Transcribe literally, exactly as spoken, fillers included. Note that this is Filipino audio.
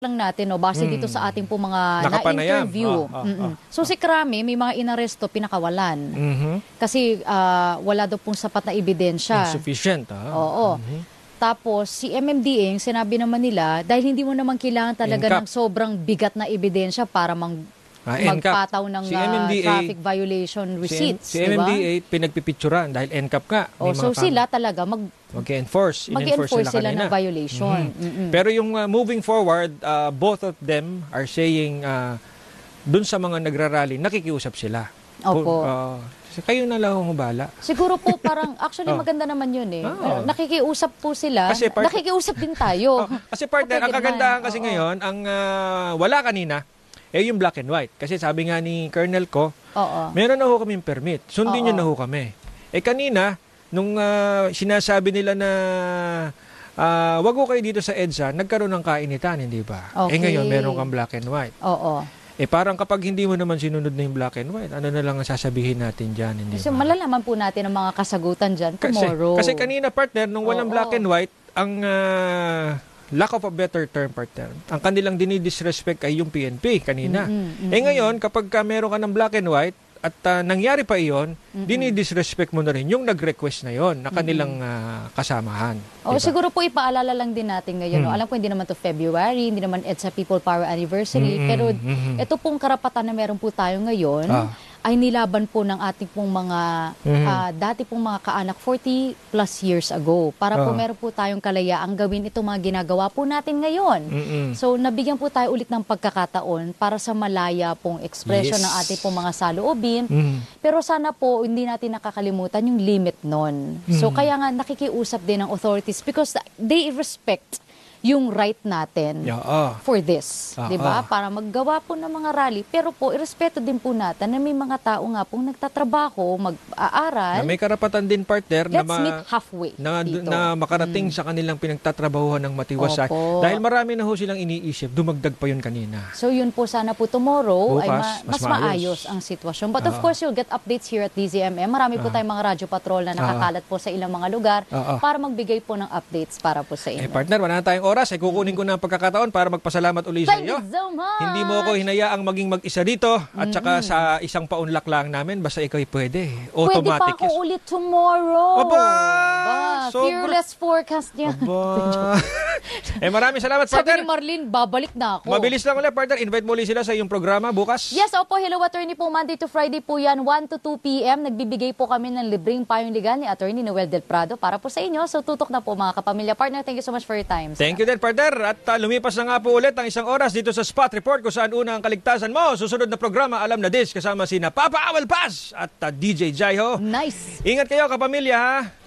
lang natin, no, base Mm. dito sa ating po mga Nakapanayam. na-interview. Ah, ah, Mm-mm. ah, So si Krami, may mga inaresto, pinakawalan. Mhm. Kasi ah, wala daw pong sapat na ebidensya. Insufficient. Ah. Oo. Mhm. Tapos si M M D A, sinabi naman nila, dahil hindi mo naman kailangan talaga N C A P. ng sobrang bigat na ebidensya para mang Ah, N C A P. magpataw ng Si ah, M M D A traffic violation receipts. Si, si M M D A, pinagpipicturan dahil N C A P nga. O, so sila talaga mag mag-enforce. mag-enforce In-enforce sila kanina. ng violation. Mhm. Mm-mm. Pero yung uh, moving forward, uh, both of them are saying uh, dun sa mga nagrarally, nakikiusap sila. Opo. Uh, kayo na lang humabala. Siguro po parang, actually Oh. maganda naman yun eh. Oh. Nakikiusap po sila. Kasi part- Nakikiusap din tayo. Oh, kasi partner, Pwede ang kagandahan naman. kasi Oo. ngayon, ang uh, wala kanina, eh yung black and white. Kasi sabi nga ni Colonel ko, Oo. meron na ho kaming permit. Sundin Oo. nyo na ho kami. Eh kanina, nung uh, sinasabi nila na uh, wag ho kayo dito sa EDSA, nagkaroon ng kainitan, hindi ba? Okay. Eh ngayon, meron kang black and white. Oo. Eh parang kapag hindi mo naman sinunod na yung black and white, ano na lang ang sasabihin natin dyan, hindi Kasi ba? malalaman po natin ang mga kasagutan dyan Kasi, tomorrow. kasi kanina, partner, nung walang Oo. black and white, ang uh, lack of a better term, partner, ang kanilang dinidisrespect ay yung P N P kanina. Mm-mm, mm-mm. Eh ngayon, kapag ka meron ka ng black and white, at uh, nangyari pa iyon, Mm-mm. dinidisrespect mo na rin yung nag-request na yon na kanilang uh, kasamahan. O Diba? siguro po ipaalala lang din natin ngayon. No? Mm. Alam ko hindi naman to February, hindi naman EDSA People Power Anniversary, Mm-mm, pero mm-mm. ito pong karapatan na meron po tayo ngayon Ah. ay nilaban po ng ating pong mga Mhm. ah, dati pong mga kaanak forty plus years ago para po Ah. meron po tayong kalayaang gawin itong mga ginagawa po natin ngayon. Mm-mm. So, nabigyan po tayo ulit ng pagkakataon para sa malaya pong expression Yes. ng ating pong mga saloobin. Mhm. Pero sana po, hindi natin nakakalimutan yung limit nun. So, Mm. kaya nga nakikiusap din ng authorities because they respect yung right natin Yeah, ah. for this. Ah, Di ba? ah. Para maggawa po ng mga rally. Pero po, irespeto din po natin na may mga tao nga pong nagtatrabaho, mag-aaral. Na may karapatan din, partner, na, Let's ma- meet halfway na, dito. na makarating sa kanilang pinagtatrabahuhan ng matiwasay. Opo. Dahil marami na ho silang iniisip, dumagdag pa yun kanina. So yun po sana po tomorrow ay Bukas, ma- mas mas, maayos. maayos ang sitwasyon. But of Ah. course, you'll get updates here at D Z M M. Marami po Ah. tayong mga radyo patrol na nakakalat po sa ilang mga lugar Ah, ah. para magbigay po ng updates para po sa Eh, inyo. partner, wala na tayong oras. Eh, kukunin ko na ang pagkakataon para magpasalamat uli sa Thank iyo. you so much! Hindi mo ako hinayaang maging mag-isa dito at saka sa isang paunlak lang namin, basta ikaw'y pwede. Pwede pa Automatic ako yes. ulit tomorrow. Aba! Ba, Sobra- fearless forecast niya. Aba. eh, maraming salamat, Sabi partner. ni Marlene, babalik na ako. Mabilis lang ulit, partner. Invite mo ulit sila sa iyong programa bukas. Yes, opo. Hello, attorney po. Monday to Friday po yan, one to two p m Nagbibigay po kami ng libreng payong legal ni attorney Noel Del Prado para po sa inyo. So, tutok na po mga kapamilya. Partner, thank you so much for your time. Thank you din, partner. At uh, lumipas na nga po ulit ang isang oras dito sa Spot Report kung saan una ang kaligtasan mo. Susunod na programa, Alam na Dis, kasama si Papa Awal Paz at uh, D J Jaiho. Nice! Ingat kayo, kapamilya, ha?